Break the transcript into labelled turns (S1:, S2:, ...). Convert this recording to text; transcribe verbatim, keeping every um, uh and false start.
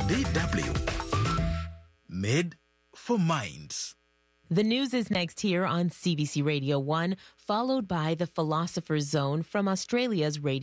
S1: D W. Made for minds.
S2: The news is next here on C B C Radio one, followed by the Philosopher's Zone from Australia's Radio